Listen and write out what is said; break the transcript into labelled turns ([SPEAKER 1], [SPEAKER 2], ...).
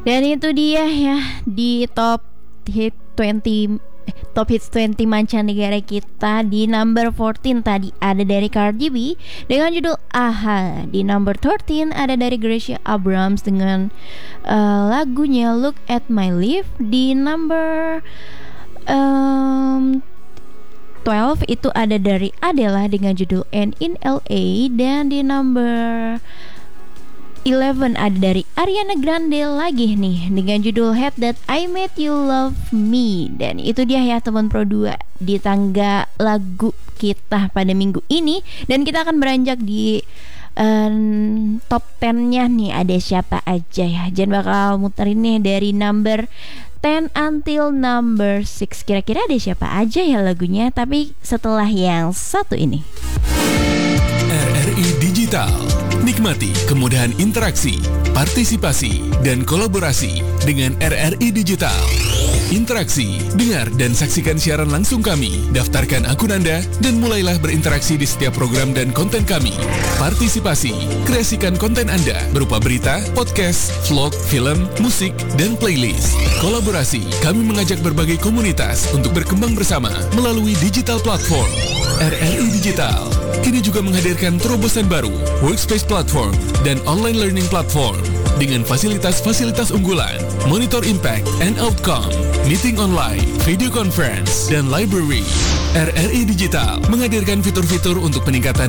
[SPEAKER 1] Dan itu dia ya di Top Hits 20 mancanegara kita. Di number 14 tadi ada dari Cardi B dengan judul Aha. Di number 13 ada dari Gracia Abrams dengan lagunya Look at My Life. Di number 12 itu ada dari Adele dengan judul And in LA. Dan di number 11 ada dari Ariana Grande lagi nih dengan judul Head That I Made You Love Me. Dan itu dia ya teman Pro 2 di tangga lagu kita pada minggu ini. Dan kita akan beranjak di top 10-nya nih, ada siapa aja ya. Jen bakal muterin nih dari number 10 until number 6. Kira-kira ada siapa aja ya lagunya, tapi setelah yang satu ini.
[SPEAKER 2] RRI Digital. Nikmati kemudahan interaksi, partisipasi, dan kolaborasi dengan RRI Digital. Interaksi, dengar dan saksikan siaran langsung kami. Daftarkan akun Anda dan mulailah berinteraksi di setiap program dan konten kami. Partisipasi, kreasikan konten Anda berupa berita, podcast, vlog, film, musik, dan playlist. Kolaborasi, kami mengajak berbagai komunitas untuk berkembang bersama melalui digital platform. RRI Digital kini juga menghadirkan terobosan baru, workspace platform, dan online learning platform dengan fasilitas-fasilitas unggulan, monitor impact and outcome, meeting online, video conference, dan library. RRI Digital menghadirkan fitur-fitur untuk peningkatan